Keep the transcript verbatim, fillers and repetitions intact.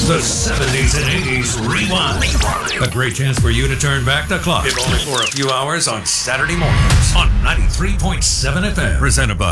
The seventies and eighties Rewind. A great chance for you to turn back the clock. If only for a few hours on Saturday mornings on ninety-three point seven F M. Presented by